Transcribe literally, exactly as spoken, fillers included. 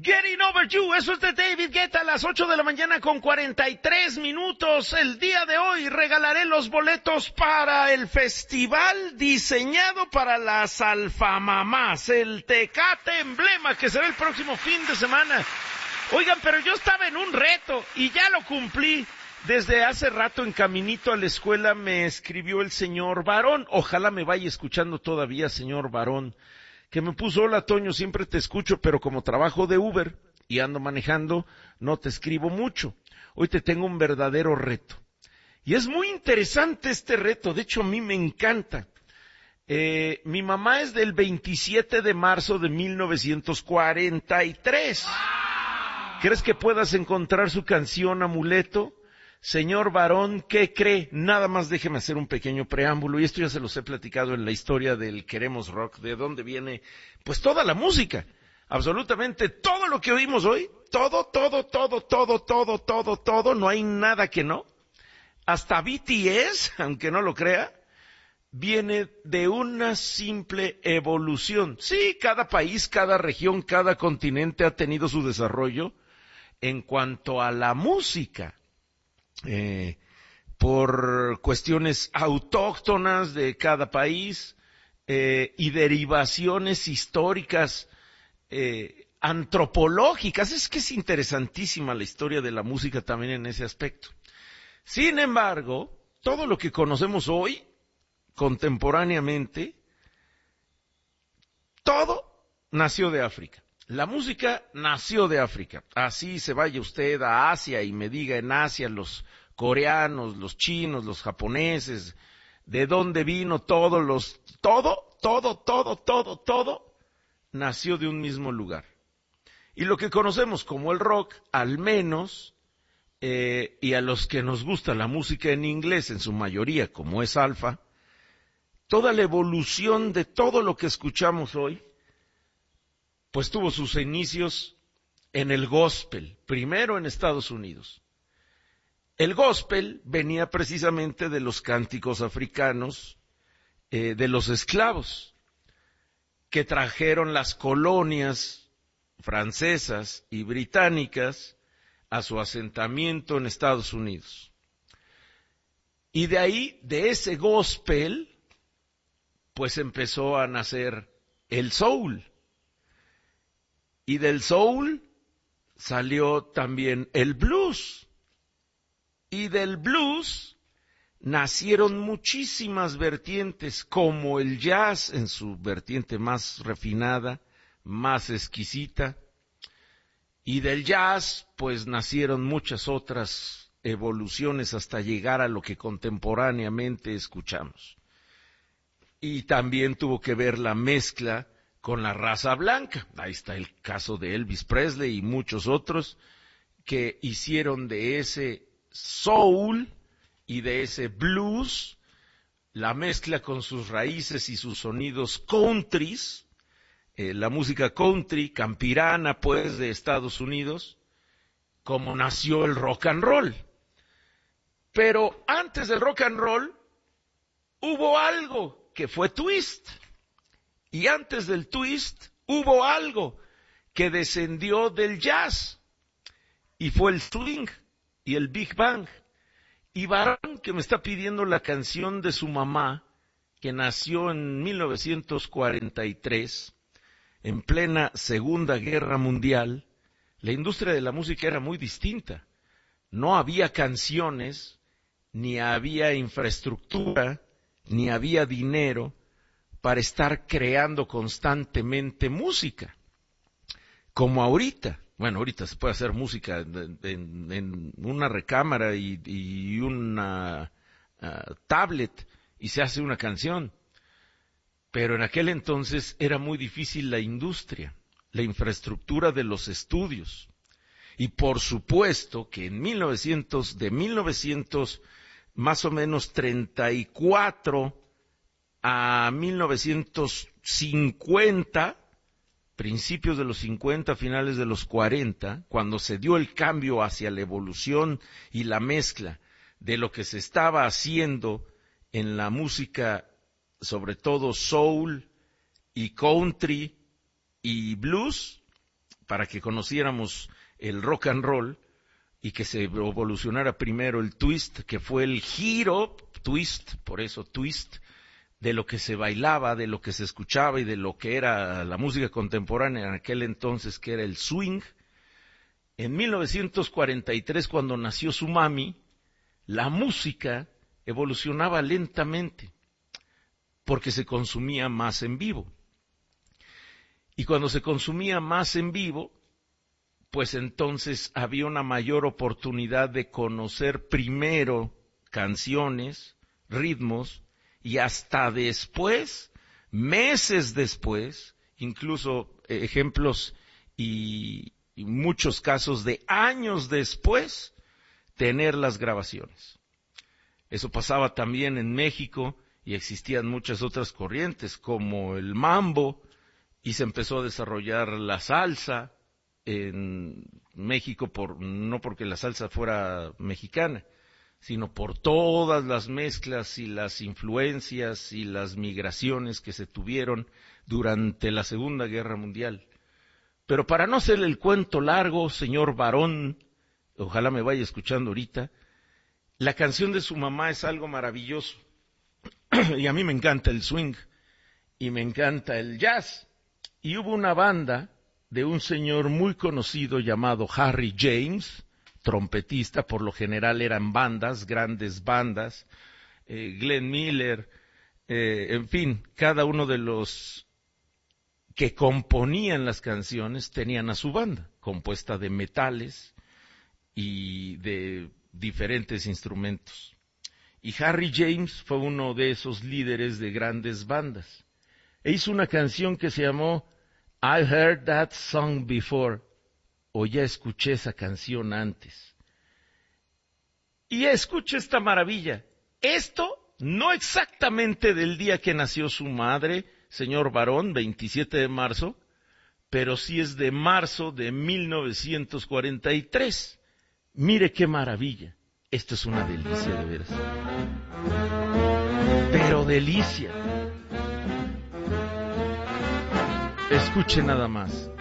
Getting Over You, eso es de David Guetta a las ocho de la mañana con cuarenta y tres minutos. El día de hoy regalaré los boletos para el festival diseñado para las alfamamás, el Tecate Emblema, que será el próximo fin de semana. Oigan, pero yo estaba en un reto y ya lo cumplí. Desde hace rato en caminito a la escuela me escribió el señor Barón, ojalá me vaya escuchando todavía, señor Barón, que me puso: hola Toño, siempre te escucho, pero como trabajo de Uber y ando manejando, no te escribo mucho. Hoy te tengo un verdadero reto. Y es muy interesante este reto, de hecho a mí me encanta. Eh, mi mamá es del veintisiete de marzo de mil novecientos cuarenta y tres. ¿Crees que puedas encontrar su canción Amuleto? Señor Barón, ¿qué cree? Nada más déjeme hacer un pequeño preámbulo, y esto ya se los he platicado en la historia del Queremos Rock, de dónde viene, pues toda la música, absolutamente todo lo que oímos hoy, todo, todo, todo, todo, todo, todo, todo, no hay nada que no, hasta B T S, aunque no lo crea, viene de una simple evolución. Sí, cada país, cada región, cada continente ha tenido su desarrollo en cuanto a la música. Eh, por cuestiones autóctonas de cada país eh, y derivaciones históricas, eh, antropológicas. Es que es interesantísima la historia de la música también en ese aspecto. Sin embargo, todo lo que conocemos hoy, contemporáneamente, todo nació de África. La música nació de África. Así se vaya usted a Asia y me diga en Asia los coreanos, los chinos, los japoneses, de dónde vino todos los, todo, todo, todo, todo, todo, nació de un mismo lugar. Y lo que conocemos como el rock, al menos, eh, y a los que nos gusta la música en inglés, en su mayoría, como es Alfa, toda la evolución de todo lo que escuchamos hoy, pues tuvo sus inicios en el gospel, primero en Estados Unidos. El gospel venía precisamente de los cánticos africanos, eh, de los esclavos, que trajeron las colonias francesas y británicas a su asentamiento en Estados Unidos. Y de ahí, de ese gospel, pues empezó a nacer el soul. Y del soul salió también el blues. Y del blues nacieron muchísimas vertientes, como el jazz en su vertiente más refinada, más exquisita. Y del jazz, pues nacieron muchas otras evoluciones hasta llegar a lo que contemporáneamente escuchamos. Y también tuvo que ver la mezcla con la raza blanca. Ahí está el caso de Elvis Presley y muchos otros que hicieron de ese soul y de ese blues la mezcla con sus raíces y sus sonidos countries, eh, la música country, campirana pues de Estados Unidos, como nació el rock and roll. Pero antes del rock and roll hubo algo que fue twist. Y antes del twist hubo algo que descendió del jazz y fue el swing y el Big Bang. Y Barón, que me está pidiendo la canción de su mamá, que nació en mil novecientos cuarenta y tres, en plena Segunda Guerra Mundial, la industria de la música era muy distinta. No había canciones, ni había infraestructura, ni había dinero para estar creando constantemente música, como ahorita. Bueno, ahorita se puede hacer música en, en, en una recámara y, y una uh, tablet y se hace una canción. Pero en aquel entonces era muy difícil la industria, la infraestructura de los estudios. Y por supuesto que en mil novecientos, de mil novecientos más o menos treinta y cuatro a mil novecientos cincuenta, principios de los cincuenta, finales de los cuarenta, cuando se dio el cambio hacia la evolución y la mezcla de lo que se estaba haciendo en la música, sobre todo soul y country y blues, para que conociéramos el rock and roll y que se evolucionara primero el twist, que fue el giro, twist, por eso twist, de lo que se bailaba, de lo que se escuchaba y de lo que era la música contemporánea en aquel entonces, que era el swing. En mil novecientos cuarenta y tres, cuando nació su mami, la música evolucionaba lentamente, porque se consumía más en vivo. Y cuando se consumía más en vivo, pues entonces había una mayor oportunidad de conocer primero canciones, ritmos, y hasta después, meses después, incluso eh, ejemplos y, y muchos casos de años después, tener las grabaciones. Eso pasaba también en México y existían muchas otras corrientes como el mambo, y se empezó a desarrollar la salsa en México, por, no porque la salsa fuera mexicana, sino por todas las mezclas y las influencias y las migraciones que se tuvieron durante la Segunda Guerra Mundial. Pero para no hacerle el cuento largo, señor Barón, ojalá me vaya escuchando ahorita, la canción de su mamá es algo maravilloso. Y a mí me encanta el swing y me encanta el jazz. Y hubo una banda de un señor muy conocido llamado Harry James, trompetista, por lo general eran bandas, grandes bandas, eh, Glenn Miller, eh, en fin, cada uno de los que componían las canciones tenían a su banda, compuesta de metales y de diferentes instrumentos. Y Harry James fue uno de esos líderes de grandes bandas. E hizo una canción que se llamó I Heard That Song Before, o ya escuché esa canción antes. Y escuche esta maravilla. Esto no exactamente del día que nació su madre, señor Barón, veintisiete de marzo, pero sí es de marzo de mil novecientos cuarenta y tres. Mire qué maravilla. Esto es una delicia, de veras. Pero delicia. Escuche nada más.